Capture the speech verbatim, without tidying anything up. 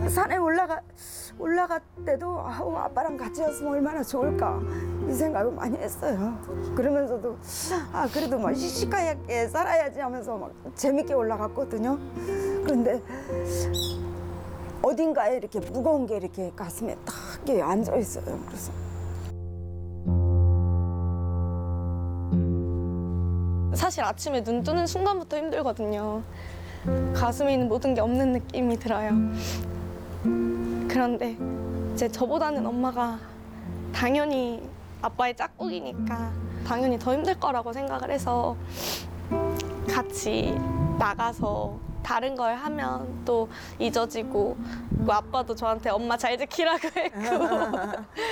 산에 올라가 올라갈 때도 아우 아빠랑 같이 왔으면 얼마나 좋을까 이 생각을 많이 했어요. 그러면서도 아 그래도 막 씩씩하게 살아야지 하면서 막 재밌게 올라갔거든요. 그런데 어딘가에 이렇게 무거운 게 이렇게 가슴에 딱 이렇게 앉아 있어요. 그래서 사실 아침에 눈 뜨는 순간부터 힘들거든요. 가슴에 있는 모든 게 없는 느낌이 들어요. 그런데 이제 저보다는 엄마가 당연히 아빠의 짝꿍이니까 당연히 더 힘들 거라고 생각을 해서 같이 나가서 다른 걸 하면 또 잊어지고, 그리고 아빠도 저한테 엄마 잘 지키라고 했고